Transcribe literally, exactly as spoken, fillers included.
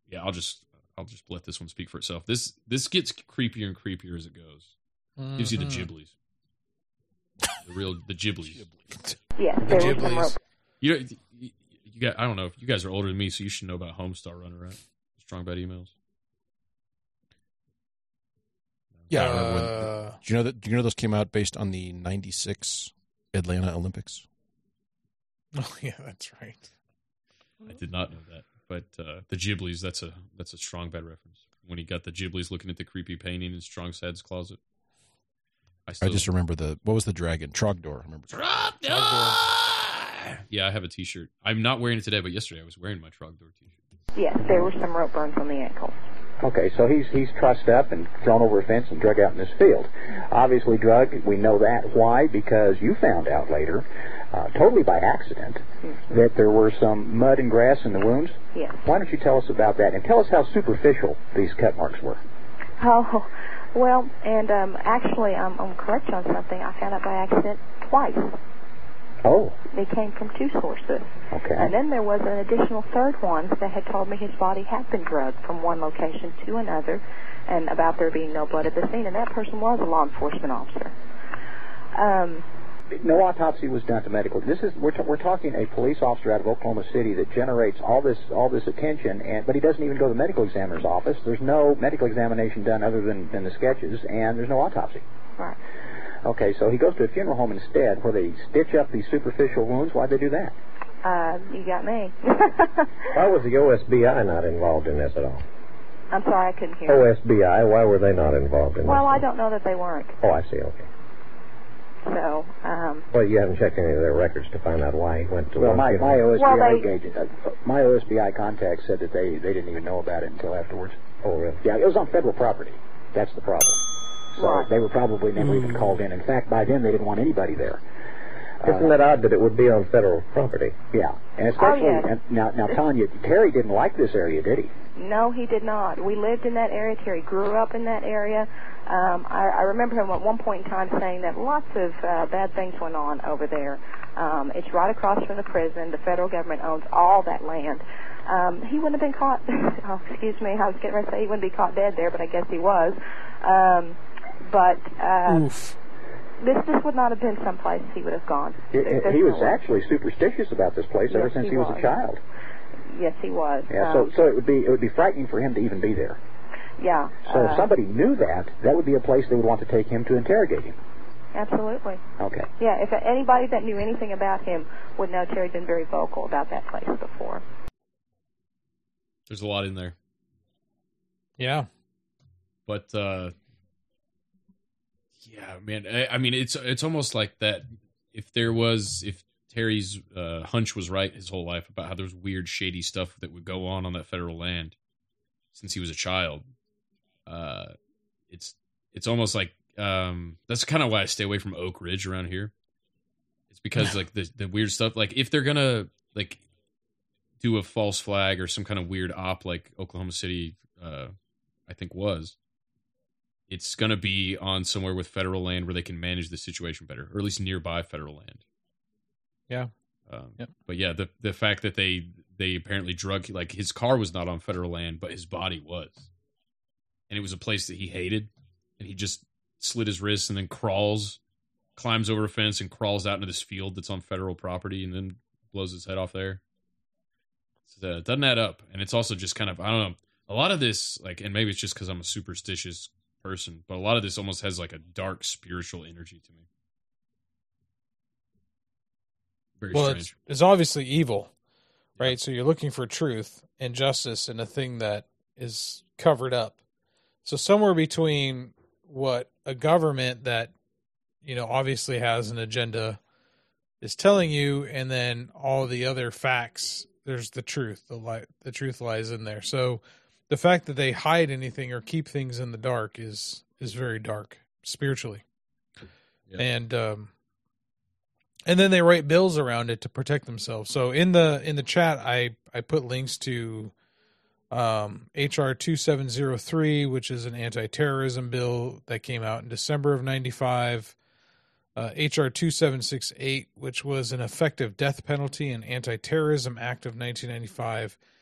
yeah, I'll just I'll just let this one speak for itself. This this gets creepier and creepier as it goes. Mm-hmm. Gives you the Ghiblies, the real the Ghiblies. Yes, the Ghiblies. You you, you got I don't know if you guys are older than me, so you should know about Homestar Runner, right? Strong Bad Emails. Yeah, I uh, when, do you know that? Do you know those came out based on the ninety-six Atlanta Olympics? Oh yeah, that's right. I did not know that, but uh, the Ghiblies, that's a that's a Strong Bad reference. When he got the Ghiblies looking at the creepy painting in Strong Sad's closet. I, still, I just remember the what was the dragon? Trogdor. I remember Trogdor. Trogdor. Yeah, I have a T-shirt. I'm not wearing it today, but yesterday I was wearing my Trogdor T-shirt. Yes, there were some rope burns on the ankles. Okay, so he's he's trussed up and thrown over a fence and drug out in this field. Obviously drug, we know that. Why? Because you found out later, uh, totally by accident, mm-hmm. that there were some mud and grass in the wounds. Yes. Why don't you tell us about that, and tell us how superficial these cut marks were. Oh, well, and um, actually, I'm, I'm correct on something. I found out by accident twice. Oh. They came from two sources. Okay. And then there was an additional third one that had told me his body had been drugged from one location to another, and about there being no blood at the scene, and that person was a law enforcement officer. Um, no autopsy was done to medical. This is we're t- we're talking a police officer out of Oklahoma City that generates all this all this attention, and but he doesn't even go to the medical examiner's office. There's no medical examination done other than, than the sketches, and there's no autopsy. Right. Okay, so he goes to a funeral home instead where they stitch up these superficial wounds. Why'd they do that? Uh, you got me. Why was the O S B I not involved in this at all? I'm sorry, I couldn't hear. O S B I, why were they not involved in well, this? Well, I don't know that they weren't. Oh, I see, okay. So, um... Well, you haven't checked any of their records to find out why he went to well, one my, funeral? my O S B I well, they... agent, uh, my O S B I contact said that they, they didn't even know about it until afterwards. Oh, really? Yeah, it was on federal property. That's the problem. So right. They were probably never even called in. In fact, by then they didn't want anybody there. Isn't uh, that odd that it would be on federal property? Yeah, and especially oh, yes. and now, now, Tanya, Terry didn't like this area, did he? No, he did not. We lived in that area. Terry grew up in that area. Um, I, I remember him at one point in time saying that lots of uh, bad things went on over there. Um, it's right across from the prison. The federal government owns all that land. Um, he wouldn't have been caught. Oh, excuse me. I was getting ready to say he wouldn't be caught dead there, but I guess he was. Um, but. Uh, Oof. This this would not have been someplace he would have gone. He, There's he was no actually superstitious about this place yes, ever since he he was, was a child. Yes, he was. Yeah, um, so so it would be it would be frightening for him to even be there. Yeah. So uh, if somebody knew that, that would be a place they would want to take him to interrogate him. Absolutely. Okay. Yeah, if anybody that knew anything about him would know Terry'd been very vocal about that place before. There's a lot in there. Yeah. But uh yeah, man. I, I mean, it's it's almost like that. If there was, if Terry's uh, hunch was right his whole life about how there's weird, shady stuff that would go on on that federal land since he was a child, uh, it's it's almost like um, that's kind of why I stay away from Oak Ridge around here. It's because like the the weird stuff. Like if they're gonna like do a false flag or some kind of weird op like Oklahoma City, uh, I think was. It's going to be on somewhere with federal land where they can manage the situation better, or at least nearby federal land. Yeah. Um, yep. But yeah, the the fact that they they apparently drug, like his car was not on federal land, but his body was. And it was a place that he hated. And he just slit his wrists and then crawls, climbs over a fence and crawls out into this field that's on federal property and then blows his head off there. So, uh, it doesn't add up. And it's also just kind of, I don't know, a lot of this, like, and maybe it's just because I'm a superstitious person, but a lot of this almost has like a dark spiritual energy to me. Very well, strange. It's, it's obviously evil, right? Yeah. So you're looking for truth and justice in a thing that is covered up. So somewhere between what a government that, you know, obviously has an agenda is telling you, and then all the other facts, there's the truth. The li- the truth lies in there. So the fact that they hide anything or keep things in the dark is is very dark spiritually. Yeah. And um, and then they write bills around it to protect themselves. So in the in the chat, I, I put links to um, H R twenty-seven oh three, which is an anti-terrorism bill that came out in December of ninety-five. Uh, H R twenty-seven sixty-eight, which was an effective death penalty and anti-terrorism act of nineteen ninety-five.